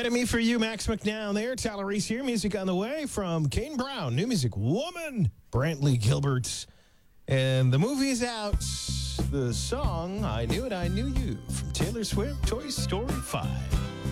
Better Me For You, Max McNown there. Tyler Reese here. Music on the way from Kane Brown. New music, Woman. Brantley Gilbert. And the movie is out. The song, I Knew It, I Knew You, from Taylor Swift, Toy Story 5.